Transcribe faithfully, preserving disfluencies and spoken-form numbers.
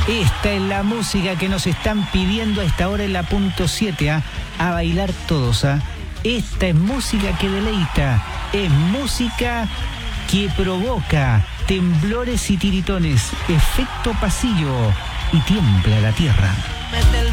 Esta es la música que nos están pidiendo a esta hora en la punto siete, ¿eh? A bailar todos. ¿eh? Esta es música que deleita, es música que provoca temblores y tiritones, efecto pasillo, y tiembla la tierra.